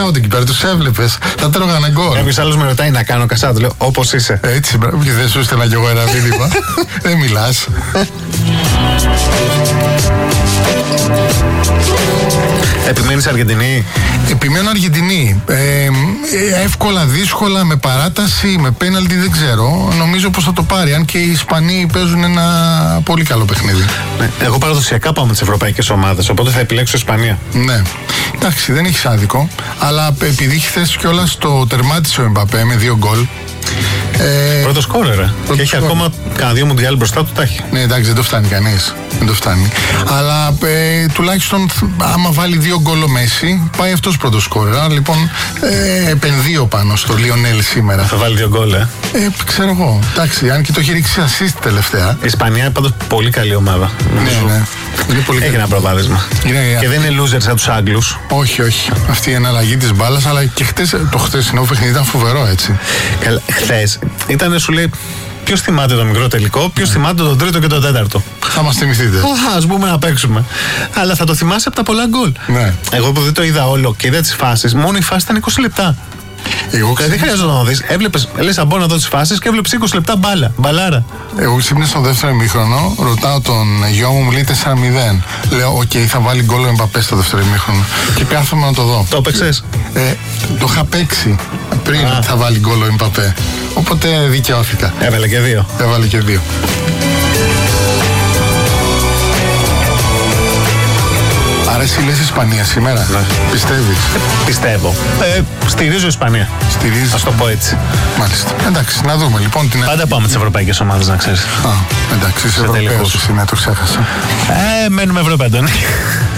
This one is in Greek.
Σάββατο εκεί πέρα, τους έβλεπες. Θα τρώγανε γκολ. Κάποιος άλλος με ρωτάει να κάνω κασάτο. Λέω όπως είσαι. Έτσι, και δεν σου στέλνα κι εγώ ένα μήνυμα. Δεν μιλάς. Επιμένεις Αργεντινή. Επιμένω Αργεντινή. Εύκολα, δύσκολα, με παράταση, με πέναλτι, δεν ξέρω. Νομίζω πως θα το πάρει. Αν και οι Ισπανοί παίζουν ένα πολύ καλό παιχνίδι. Ναι. Εγώ παραδοσιακά πάω με τις ευρωπαϊκές ομάδες, οπότε θα επιλέξω Ισπανία. Ναι. Εντάξει, δεν έχεις άδικο. Αλλά επειδή έχει θέσει κιόλας το τερμάτισε ο Εμπαπέ με 2 γκολ. Πρώτο σκόρερ. Και έχει ακόμα κανένα 2 μουντιάλ μπροστά του, τα έχει. Ναι, εντάξει, δεν το φτάνει κανείς. Δεν το φτάνει. Αλλά τουλάχιστον άμα βάλει 2 γκολ ο Μέση, πάει αυτός πρώτο σκόρερ. Λοιπόν, επενδύω πάνω στο Λιονέλ σήμερα. Θα βάλει 2 γκολ, ξέρω εγώ. Εντάξει, αν και το έχει ρίξει assist τελευταία. Η Ισπανία πάντως πολύ καλή ομάδα. Ναι. Είναι πολύ έχει ένα προβάδισμα. Και δεν είναι loser σαν τους Άγγλους. Όχι. Αυτή η εναλλαγή της μπάλας, αλλά και το χθεσινό παιχνίδι ήταν φοβερό, έτσι. Χθες ήταν, σου λέει, ποιος θυμάται το μικρό τελικό, ποιος θυμάται τον τρίτο και τον τέταρτο. Θα μας θυμηθείτε. Ας πούμε να παίξουμε. Αλλά θα το θυμάσαι από τα πολλά γκολ. Ναι. Εγώ που δεν το είδα όλο και είδα τις φάσεις, μόνο η φάση ήταν 20 λεπτά. Δεν χρειάζεται να το δεις. Έβλεπες, λες αμπό να δω τις φάσεις και έβλεπες 20 λεπτά μπάλα. Μπαλάρα. Εγώ ξύπνησα στο δεύτερο ημίχρονο, ρωτάω τον γιο μου λέει 4-0. Λέω, οκ, θα βάλει γκολ ο Εμπαπέ στο δεύτερο ημίχρονο. Και κάθομαι να το δω. Το έπαιξες? Το είχα παίξει πριν θα βάλει γκολ ο Εμπαπέ. Οπότε δικαιώθηκα. Έβαλε και 2. Έβαλε και 2. Άρα εσύ λες Ισπανία σήμερα, ναι. Πιστεύεις? Πιστεύω. Στηρίζω Ισπανία. Στηρίζεις? Ας το πω έτσι. Μάλιστα. Εντάξει, να δούμε λοιπόν την... Πάντα πάμε τις ευρωπαϊκές ομάδες, να ξέρεις. Εντάξει, είσαι Ευρωπαίος, ναι, το ξέχασα. Μένουμε Ευρωπαίοι.